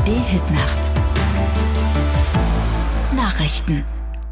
ARD-Hitnacht. Nachrichten.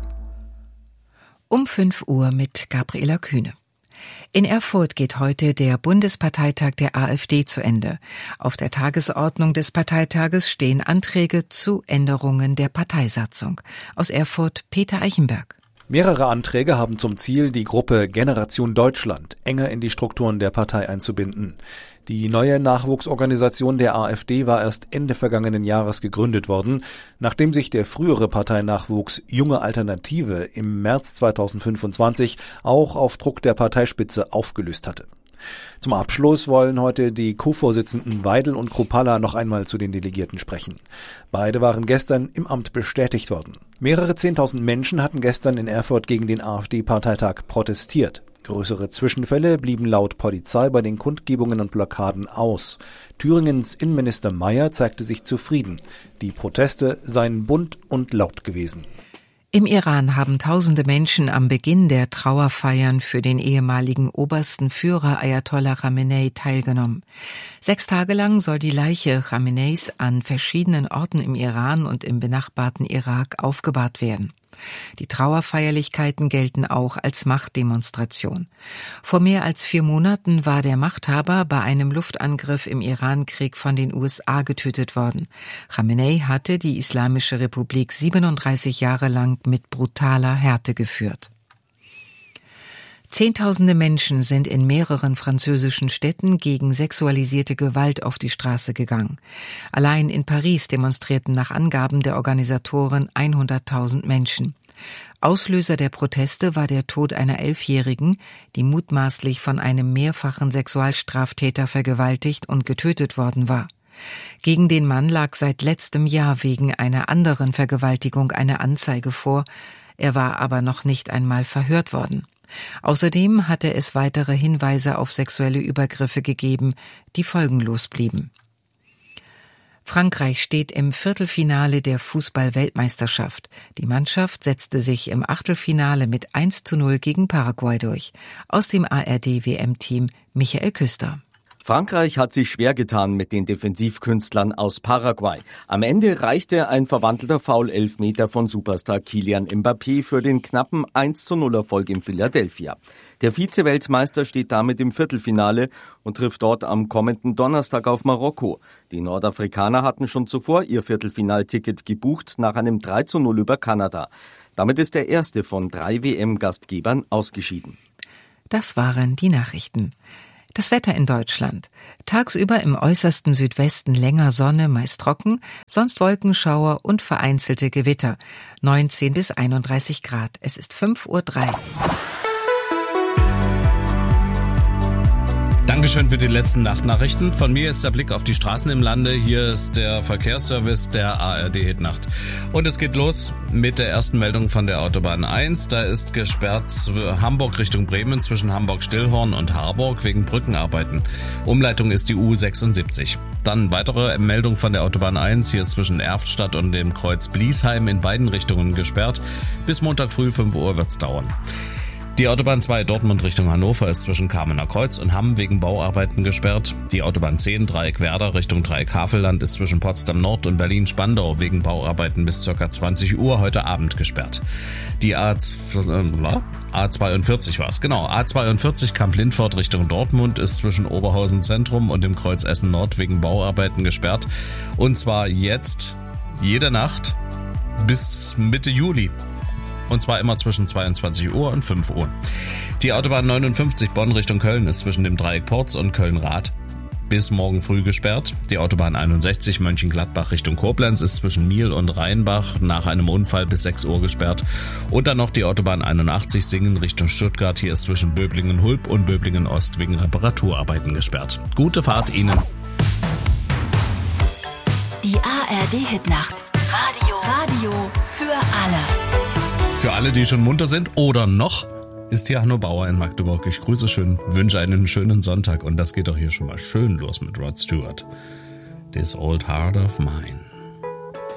Um 5 Uhr mit Gabriela Kühne. In Erfurt geht heute der Bundesparteitag der AfD zu Ende. Auf der Tagesordnung des Parteitages stehen Anträge zu Änderungen der Parteisatzung. Aus Erfurt Peter Eichenberg. Mehrere Anträge haben zum Ziel, die Gruppe Generation Deutschland enger in die Strukturen der Partei einzubinden. Die neue Nachwuchsorganisation der AfD war erst Ende vergangenen Jahres gegründet worden, nachdem sich der frühere Parteinachwuchs Junge Alternative im März 2025 auch auf Druck der Parteispitze aufgelöst hatte. Zum Abschluss wollen heute die Co-Vorsitzenden Weidel und Kruppalla noch einmal zu den Delegierten sprechen. Beide waren gestern im Amt bestätigt worden. Mehrere 10.000 Menschen hatten gestern in Erfurt gegen den AfD-Parteitag protestiert. Größere Zwischenfälle blieben laut Polizei bei den Kundgebungen und Blockaden aus. Thüringens Innenminister Mayer zeigte sich zufrieden. Die Proteste seien bunt und laut gewesen. Im Iran haben tausende Menschen am Beginn der Trauerfeiern für den ehemaligen obersten Führer Ayatollah Khamenei teilgenommen. 6 Tage lang soll die Leiche Khameneis an verschiedenen Orten im Iran und im benachbarten Irak aufgebahrt werden. Die Trauerfeierlichkeiten gelten auch als Machtdemonstration. Vor mehr als 4 Monaten war der Machthaber bei einem Luftangriff im Irankrieg von den USA getötet worden. Khamenei hatte die Islamische Republik 37 Jahre lang mit brutaler Härte geführt. Zehntausende Menschen sind in mehreren französischen Städten gegen sexualisierte Gewalt auf die Straße gegangen. Allein in Paris demonstrierten nach Angaben der Organisatoren 100.000 Menschen. Auslöser der Proteste war der Tod einer 11-Jährigen, die mutmaßlich von einem mehrfachen Sexualstraftäter vergewaltigt und getötet worden war. Gegen den Mann lag seit letztem Jahr wegen einer anderen Vergewaltigung eine Anzeige vor. Er war aber noch nicht einmal verhört worden. Außerdem hatte es weitere Hinweise auf sexuelle Übergriffe gegeben, die folgenlos blieben. Frankreich steht im Viertelfinale der Fußball-Weltmeisterschaft. Die Mannschaft setzte sich im Achtelfinale mit 1:0 gegen Paraguay durch. Aus dem ARD-WM-Team Michael Küster. Frankreich hat sich schwer getan mit den Defensivkünstlern aus Paraguay. Am Ende reichte ein verwandelter Foul-Elfmeter von Superstar Kylian Mbappé für den knappen 1:0-Erfolg in Philadelphia. Der Vize-Weltmeister steht damit im Viertelfinale und trifft dort am kommenden Donnerstag auf Marokko. Die Nordafrikaner hatten schon zuvor ihr Viertelfinalticket gebucht nach einem 3:0 über Kanada. Damit ist der erste von 3 WM-Gastgebern ausgeschieden. Das waren die Nachrichten. Das Wetter in Deutschland. Tagsüber im äußersten Südwesten länger Sonne, meist trocken, sonst Wolkenschauer und vereinzelte Gewitter. 19 bis 31 Grad. Es ist 5:03 Uhr. Dankeschön für die letzten Nachtnachrichten. Von mir ist der Blick auf die Straßen im Lande. Hier ist der Verkehrsservice der ARD-Hitnacht. Und es geht los mit der ersten Meldung von der Autobahn 1. Da ist gesperrt Hamburg Richtung Bremen zwischen Hamburg-Stillhorn und Harburg wegen Brückenarbeiten. Umleitung ist die U76. Dann weitere Meldung von der Autobahn 1. Hier ist zwischen Erftstadt und dem Kreuz Bliesheim in beiden Richtungen gesperrt. Bis Montag früh 5 Uhr wird's dauern. Die Autobahn 2 Dortmund Richtung Hannover ist zwischen Kamener Kreuz und Hamm wegen Bauarbeiten gesperrt. Die Autobahn 10 Dreieck Werder Richtung Dreieck Havelland ist zwischen Potsdam Nord und Berlin Spandau wegen Bauarbeiten bis ca. 20 Uhr heute Abend gesperrt. Die A42 war es, genau. A42 Kamp-Lindfort Richtung Dortmund ist zwischen Oberhausen Zentrum und dem Kreuz Essen Nord wegen Bauarbeiten gesperrt. Und zwar jetzt jede Nacht bis Mitte Juli. Und zwar immer zwischen 22 Uhr und 5 Uhr. Die Autobahn 59 Bonn Richtung Köln ist zwischen dem Dreieck Porz und Köln-Rath bis morgen früh gesperrt. Die Autobahn 61 Mönchengladbach Richtung Koblenz ist zwischen Miel und Rheinbach nach einem Unfall bis 6 Uhr gesperrt. Und dann noch die Autobahn 81 Singen Richtung Stuttgart. Hier ist zwischen Böblingen-Hulb und Böblingen-Ost wegen Reparaturarbeiten gesperrt. Gute Fahrt Ihnen. Die ARD-Hitnacht. Radio für alle. Für alle, die schon munter sind oder noch, ist hier Hanno Bauer in Magdeburg. Ich grüße schön, wünsche einen schönen Sonntag und das geht doch hier schon mal schön los mit Rod Stewart. This Old Heart of Mine.